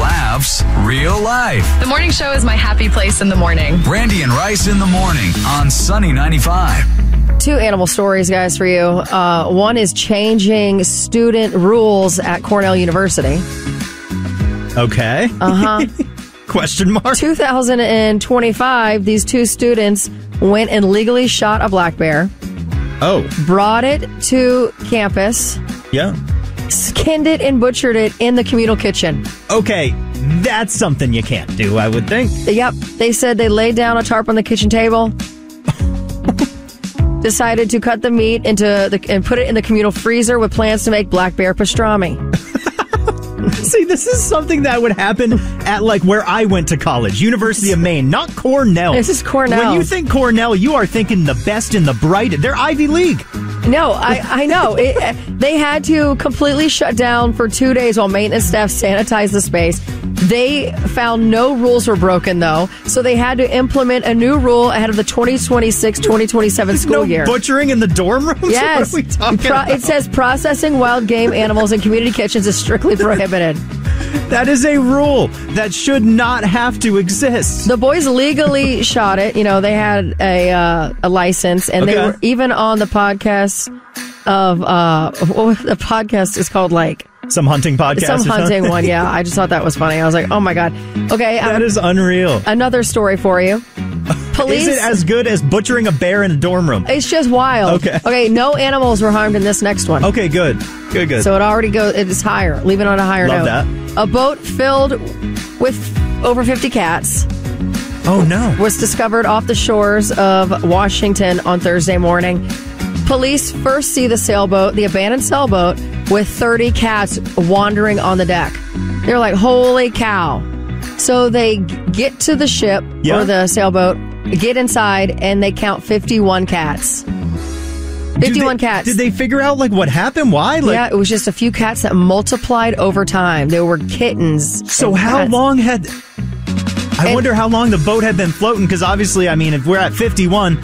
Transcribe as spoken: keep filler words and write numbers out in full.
laughs, real life. The morning show is my happy place in the morning. Randy and Rice in the morning on Sunny ninety-five. Two animal stories, guys, for you. Uh, one is changing student rules at Cornell University. Okay. Uh-huh. Question mark. two thousand twenty-five, these two students went and legally shot a black bear. Oh. Brought it to campus. Yeah. Skinned it and butchered it in the communal kitchen. Okay, that's something you can't do, I would think. Yep. They said they laid down a tarp on the kitchen table, decided to cut the meat into the and put it in the communal freezer with plans to make black bear pastrami. See, this is something that would happen at, like, where I went to college, University of Maine, not Cornell. This is Cornell. When you think Cornell, you are thinking the best and the bright. They're Ivy League. No, I, I know. It, they had to completely shut down for two days while maintenance staff sanitized the space. They found no rules were broken, though, so they had to implement a new rule ahead of the twenty twenty-six twenty twenty-seven school no year. Butchering in the dorm rooms? Yes. What are we talking Pro- about? It says processing wild game animals in community kitchens is strictly prohibited. That is a rule that should not have to exist. The boys legally shot it. You know, they had a uh, a license, and Okay. they were even on the podcast of uh, what the podcast is called, like Some hunting podcast. some or hunting something? one. Yeah, I just thought that was funny. I was like, oh my god. Okay, That um, is unreal. another story for you. Police. Is it as good as butchering a bear in a dorm room? It's just wild. Okay. Okay. No animals were harmed in this next one. Okay, good. Good, good. So it already goes. It is higher. Leaving on a higher Love note. A boat filled with over fifty cats oh, no. was discovered off the shores of Washington on Thursday morning. Police first see the sailboat, the abandoned sailboat, with thirty cats wandering on the deck. They're like, holy cow. So they g- get to the ship Yeah. or the sailboat, get inside, and they count fifty-one cats. fifty-one Did they- cats. Did they figure out, like, what happened? Why? Like, yeah, it was just a few cats that multiplied over time. They were kittens. So and how cats. long had... I And- wonder how long the boat had been floating, because obviously, I mean, if we're at fifty-one...